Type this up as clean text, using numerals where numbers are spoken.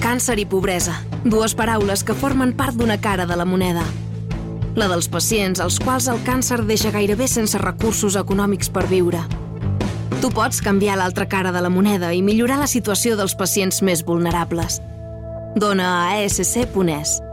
Càncer i pobresa, dues paraules que formen part d'una cara de la moneda. La dels pacients als quals el càncer deixa gairebé sense recursos econòmics per viure. Tu pots canviar l'altra cara de la moneda i millorar la situació dels pacients més vulnerables. Dona a ASC.es.